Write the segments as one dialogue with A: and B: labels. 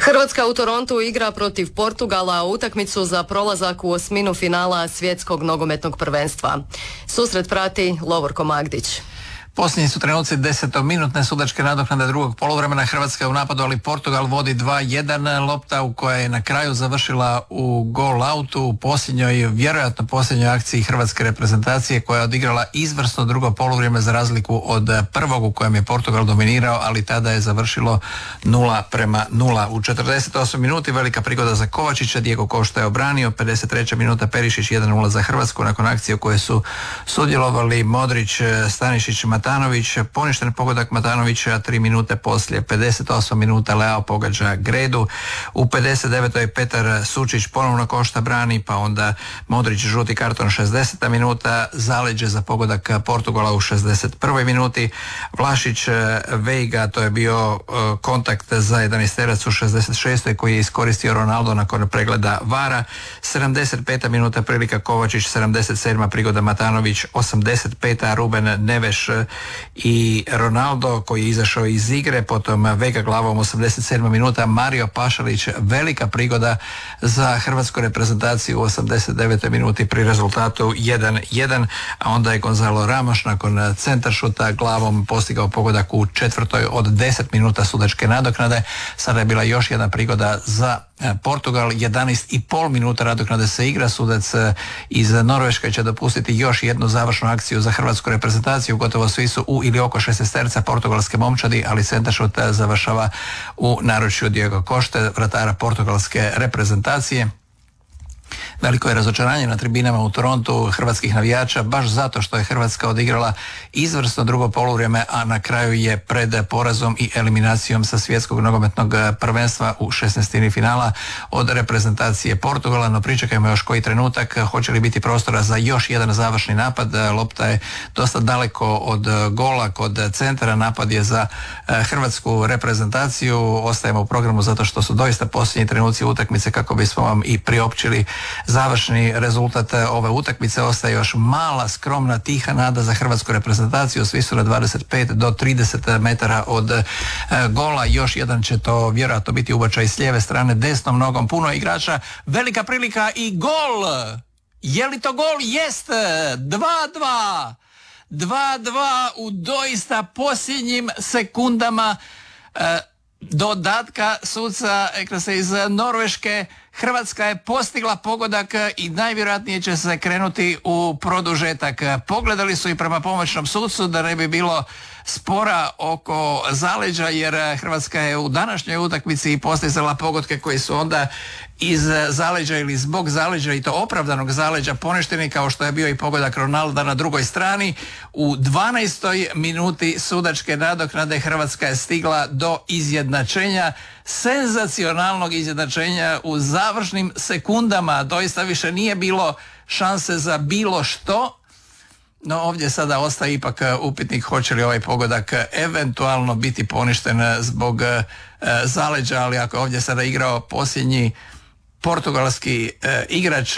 A: Hrvatska u Torontu igra protiv Portugala utakmicu za prolazak u osminu finala svjetskog nogometnog prvenstva. Susret prati Lovorko Magdić.
B: Posljednji su trenuci 10-minutne sudačke nadoknade drugog poluvremena. Hrvatska je u napadu, ali Portugal vodi 2-1. Lopta u koja je na kraju završila u gol outu u vjerojatno posljednjoj akciji hrvatske reprezentacije, koja je odigrala izvrsno drugo poluvrijeme za razliku od prvog u kojem je Portugal dominirao, ali tada je završilo 0-0. U 48 minuti velika prigoda za Kovačića, Diego Costa je obranio, 53. minuta Perišić 1-0 za Hrvatsku nakon akcije u kojoj su sudjelovali Modrić, Stanišić, Matanović, poništen pogodak Matanovića 3 minute poslije. 58 minuta Leao pogađa Gredu, u 59. Petar Sučić ponovno Košta brani, pa onda Modrić žuti karton 60. minuta, zaleđe za pogodak Portugala u 61. minuti, Vlašić Veiga, to je bio kontakt za 11-terac u 66. koji je iskoristio Ronaldo nakon pregleda VAR-a, 75. minuta prilika Kovačić, 77. prigoda Matanović, 85. Ruben Neves i Ronaldo koji je izašao iz igre, potom Vega glavom 87. minuta, Mario Pašalić, velika prigoda za hrvatsku reprezentaciju u 89. minuti pri rezultatu 1-1, a onda je Gonzalo Ramos nakon centaršuta glavom postigao pogodak u četvrtoj od 10 minuta sudačke nadoknade. Sada je bila još jedna prigoda za Portugal, 11,5 minuta nadoknade se igra, sudac iz Norveške će dopustiti još jednu završnu akciju za hrvatsku reprezentaciju, gotovo svi su u ili oko 16 portugalske momčadi, ali centaršut završava u naručju Diego Coste, vratara portugalske reprezentacije. Veliko je razočaranje na tribinama u Torontu hrvatskih navijača, baš zato što je Hrvatska odigrala izvrsno drugo poluvrijeme, a na kraju je pred porazom i eliminacijom sa svjetskog nogometnog prvenstva u 16. finala od reprezentacije Portugala. No pričekajmo još koji trenutak, hoće li biti prostora za još jedan završni napad. Lopta je dosta daleko od gola kod centra, napad je za hrvatsku reprezentaciju. Ostajemo u programu zato što su doista posljednji trenuci utakmice kako bismo vam i priopćili završni rezultat ove utakmice. Ostaje još mala, skromna, tiha nada za hrvatsku reprezentaciju. Svi su na 25 do 30 metara od gola. Još jedan će to vjerojatno biti ubačaj s lijeve strane desnom nogom. Puno igrača, velika prilika i gol! Je li to gol? Jest! 2-2! 2-2 u doista posljednjim sekundama dodatka suca Ekrase iz Norveške. Hrvatska je postigla pogodak i najvjerojatnije će se krenuti u produžetak. Pogledali su i prema pomoćnom sucu da ne bi bilo spora oko zaleđa, jer Hrvatska je u današnjoj utakmici postizala pogodke koji su onda iz zaleđa ili zbog zaleđa, i to opravdanog zaleđa, poništeni, kao što je bio i pogodak Ronalda na drugoj strani. U 12. minuti sudačke nadoknade Hrvatska je stigla do izjednačenja, senzacionalnog izjednačenja u završnim sekundama. Doista više nije bilo šanse za bilo što. No ovdje sada ostaje ipak upitnik hoće li ovaj pogodak eventualno biti poništen zbog zaleđa, ali ako je ovdje sada igrao posljednji portugalski igrač,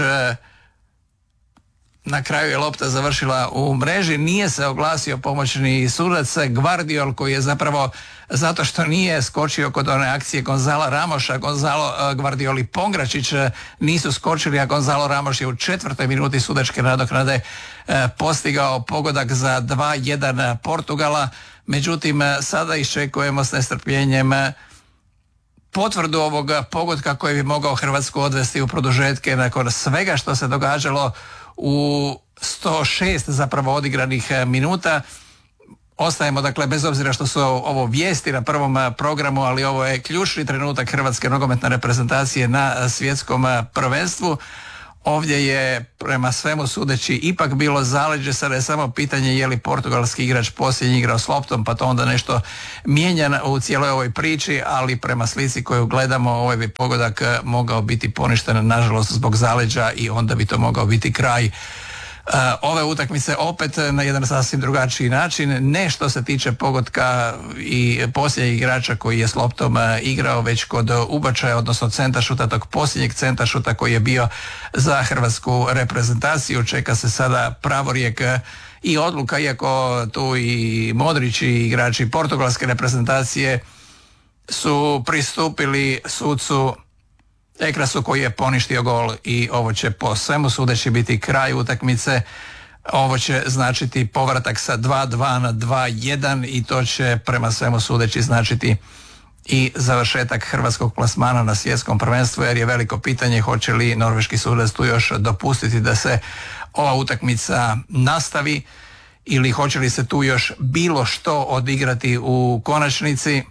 B: na kraju je lopta završila u mreži. Nije se oglasio pomoćni sudac Gvardiol, koji je zapravo, zato što nije skočio kod one akcije Gonzala Ramoša, Gonzalo Gvardiol i Pongračić nisu skočili, a Gonzalo Ramoš je u 4. minuti sudačke nadoknade postigao pogodak za 2-1 Portugala. Međutim, sada iščekujemo s nestrpljenjem potvrdu ovog pogotka koji bi mogao Hrvatsku odvesti u produžetke nakon svega što se događalo u 106 zapravo odigranih minuta. Ostajemo, dakle, bez obzira što su ovo vijesti na prvom programu, ali ovo je ključni trenutak hrvatske nogometne reprezentacije na svjetskom prvenstvu. Ovdje je prema svemu sudeći ipak bilo zaleđe, sada je samo pitanje je li portugalski igrač posljednji igrao s loptom, pa to onda nešto mijenja u cijeloj ovoj priči, ali prema slici koju gledamo ovaj bi pogodak mogao biti poništen nažalost zbog zaleđa i onda bi to mogao biti kraj ove utakmice opet na jedan sasvim drugačiji način. Ne što se tiče pogotka i posljednjeg igrača koji je s loptom igrao, već kod ubačaja, odnosno centaršuta, tog posljednjeg centaršuta koji je bio za hrvatsku reprezentaciju. Čeka se sada pravorijek i odluka, iako tu i Modrić i igrači portugalske reprezentacije su pristupili sucu Ekrasu koji je poništio gol i ovo će po svemu sudeći biti kraj utakmice. Ovo će značiti povratak sa 2-2 na 2-1 i to će prema svemu sudeći značiti i završetak hrvatskog plasmana na svjetskom prvenstvu, jer je veliko pitanje hoće li norveški sudac tu još dopustiti da se ova utakmica nastavi ili hoće li se tu još bilo što odigrati u konačnici,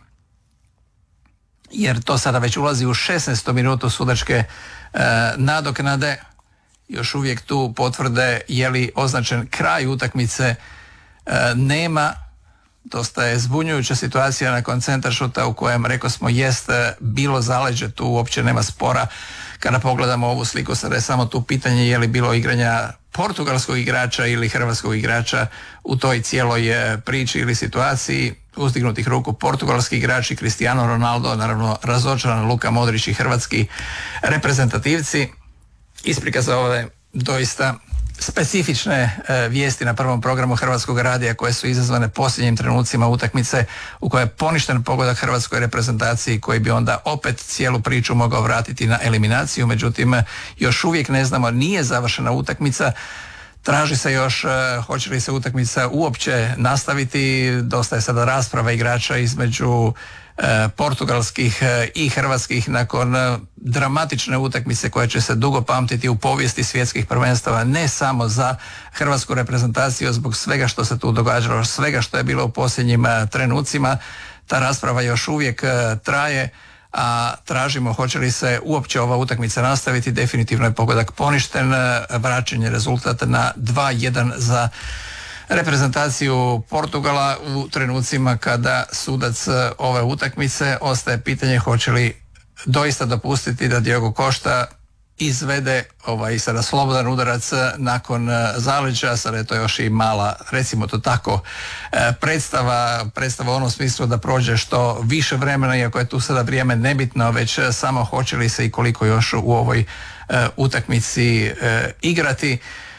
B: jer to sada već ulazi u 16. minutu sudačke nadoknade. Još uvijek tu potvrde je li označen kraj utakmice nema. Dosta je zbunjujuća situacija nakon centaršuta u kojem, rekao smo, jest bilo zaleđe, tu uopće nema spora. Kada pogledamo ovu sliku, sada je samo tu pitanje je li bilo igranja portugalskog igrača ili hrvatskog igrača u toj cijeloj priči ili situaciji. Uzdignutih ruku portugalski igrači, Cristiano Ronaldo, naravno razočaran Luka Modrić i hrvatski reprezentativci. Isprika za ove doista specifične vijesti na prvom programu Hrvatskog radija koje su izazvane posljednjim trenucima utakmice u kojoj je poništen pogodak hrvatskoj reprezentaciji koji bi onda opet cijelu priču mogao vratiti na eliminaciju. Međutim, još uvijek ne znamo, nije završena utakmica. Traži se još hoće li se utakmica uopće nastaviti. Dosta je sada rasprava igrača između portugalskih i hrvatskih nakon dramatične utakmice koja će se dugo pamtiti u povijesti svjetskih prvenstava, ne samo za hrvatsku reprezentaciju zbog svega što se tu događalo, svega što je bilo u posljednjim trenucima. Ta rasprava još uvijek traje, a tražimo hoće li se uopće ova utakmica nastaviti. Definitivno je pogodak poništen, vraćen je rezultat na 2-1 za reprezentaciju Portugala u trenucima kada sudac ove utakmice. Ostaje pitanje hoće li doista dopustiti da Diogo Costa izvede sada slobodan udarac nakon zaleđa. Sada je to još i mala, recimo to tako, predstava u onom smislu da prođe što više vremena, iako je tu sada vrijeme nebitno, već samo hoće li se i koliko još u ovoj utakmici igrati.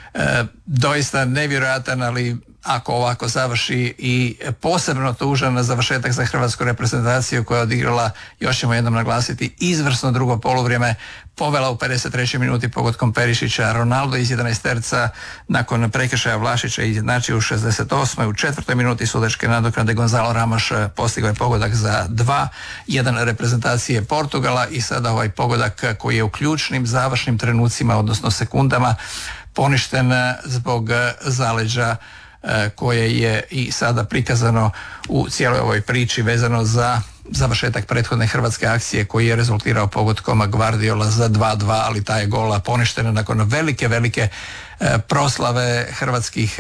B: Doista nevjerojatan, ali ako ovako završi i posebno tužan završetak za hrvatsku reprezentaciju koja je odigrala, još ćemo jednom naglasiti, izvrsno drugo poluvrijeme, povela u 53. minuti pogodkom Perišića, Ronaldo iz 11 terca nakon prekršaja Vlašića izjednačio u 68. U 4. minuti sudačke nadoknade Gonzalo Ramos postigao je pogodak za 2-1 reprezentacije Portugala i sada ovaj pogodak koji je u ključnim završnim trenucima, odnosno sekundama, poništen zbog zaleđa koje je i sada prikazano u cijeloj ovoj priči vezano za završetak prethodne hrvatske akcije koji je rezultirao pogodkom Guardiola za 2-2, ali taj je gol poništen nakon velike proslave hrvatskih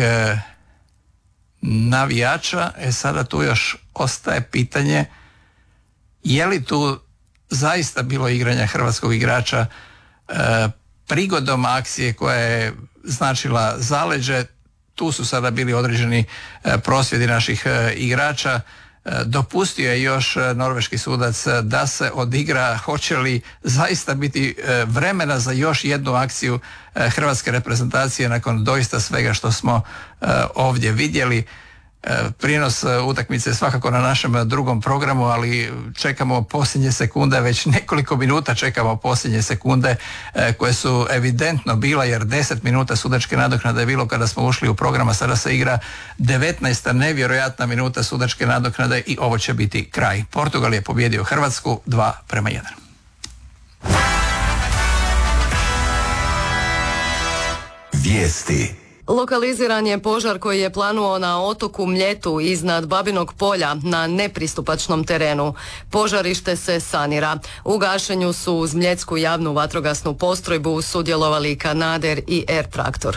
B: navijača. Sada tu još ostaje pitanje je li tu zaista bilo igranja hrvatskog igrača prigodom akcije koja je značila zaleđe. Tu su sada bili određeni prosvjedi naših igrača. Dopustio je još norveški sudac da se odigra. Hoće li zaista biti vremena za još jednu akciju hrvatske reprezentacije nakon doista svega što smo ovdje vidjeli? Prijenos utakmice je svakako na našem drugom programu, ali čekamo posljednje sekunde, već nekoliko minuta čekamo posljednje sekunde koje su evidentno bila, jer 10 minuta sudačke nadoknade je bilo kada smo ušli u program, a sada se igra 19. nevjerojatna minuta sudačke nadoknade i ovo će biti kraj. Portugal je pobijedio Hrvatsku 2-1.
C: Vijesti.
A: Lokaliziran je požar koji je planuo na otoku Mljetu iznad Babinog polja na nepristupačnom terenu. Požarište se sanira. U gašenju su uz Mljetsku javnu vatrogasnu postrojbu sudjelovali kanader i air traktor.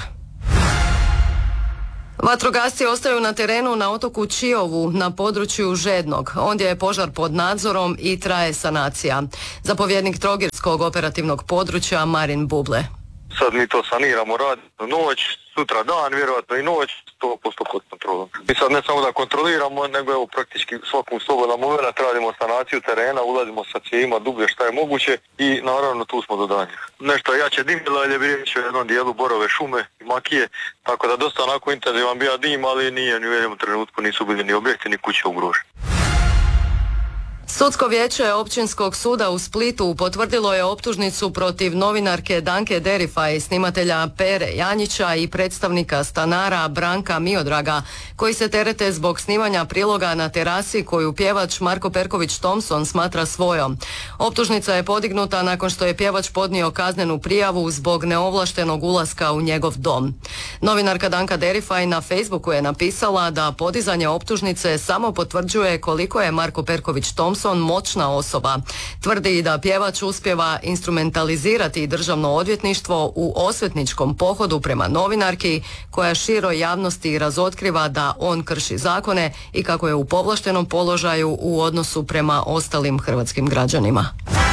A: Vatrogasci ostaju na terenu na otoku Čiovu na području Žednog. Ondje je požar pod nadzorom i traje sanacija. Zapovjednik Trogirskog operativnog područja Marin Buble.
D: Sad mi to saniramo, radimo noć, sutra dan, vjerojatno i noć, 100% pod kontrolom. Mi sad ne samo da kontroliramo, nego evo praktički svakom slobodnom momentu radimo sanaciju terena, ulazimo sa cijevima dublje šta je moguće i naravno tu smo do danja. Nešto jače dimilo, ali je riječ o jednom dijelu borove šume i makije, tako da dosta onako intenzivan bio dim, ali nije ni u jednom trenutku nisu bili ni objekti ni kuće ugroženi.
A: Sudsko vijeće Općinskog suda u Splitu potvrdilo je optužnicu protiv novinarke Danke Derifaj, snimatelja Pere Janjića i predstavnika stanara Branka Miodraga, koji se terete zbog snimanja priloga na terasi koju pjevač Marko Perković Thompson smatra svojom. Optužnica je podignuta nakon što je pjevač podnio kaznenu prijavu zbog neovlaštenog ulaska u njegov dom. Novinarka Danka Derifaj na Facebooku je napisala da podizanje optužnice samo potvrđuje koliko je Marko Perković Thompson moćna osoba. Tvrdi da pjevač uspijeva instrumentalizirati državno odvjetništvo u osvetničkom pohodu prema novinarki koja široj javnosti razotkriva da on krši zakone i kako je u povlaštenom položaju u odnosu prema ostalim hrvatskim građanima.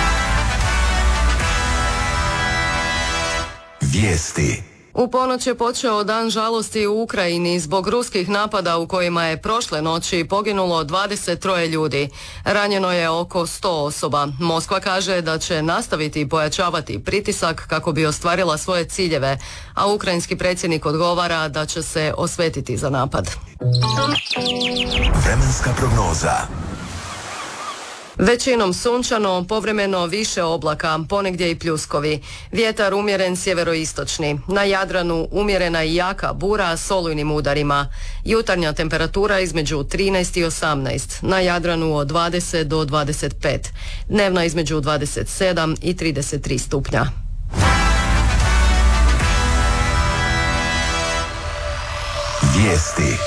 C: Vijesti.
A: U ponoć je počeo dan žalosti u Ukrajini zbog ruskih napada u kojima je prošle noći poginulo 23 ljudi. Ranjeno je oko 100 osoba. Moskva kaže da će nastaviti pojačavati pritisak kako bi ostvarila svoje ciljeve, a ukrajinski predsjednik odgovara da će se osvetiti za napad.
C: Vremenska prognoza.
A: Većinom sunčano, povremeno više oblaka, ponegdje i pljuskovi. Vjetar umjeren sjeveroistočni. Na Jadranu umjerena i jaka bura s olujnim udarima. Jutarnja temperatura između 13 i 18. Na Jadranu od 20 do 25. Dnevna između 27 i 33 stupnja.
C: Vijesti.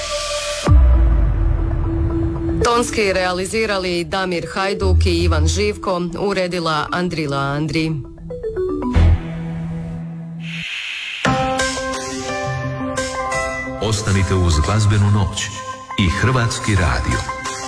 A: Tonski realizirali Damir Hajduk i Ivan Živko, uredila Andrila Andri.
C: Ostanite uz glazbenu noć i Hrvatski radio.